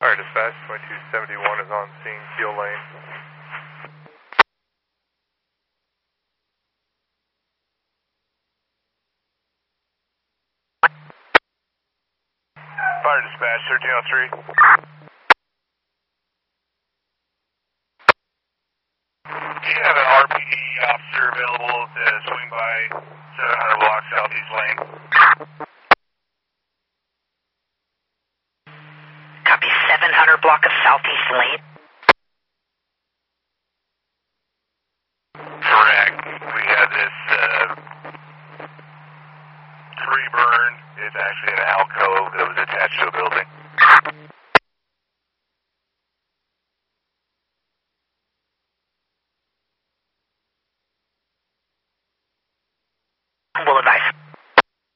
Fire dispatch, 2271 is on scene, Keel Lane. Fire dispatch, 1303. Do you have an RPD officer available to swing by 700 block southeast lane? Copy 700 block of southeast lane. Correct. We had this tree burn. It's actually an alcove that was attached to a building.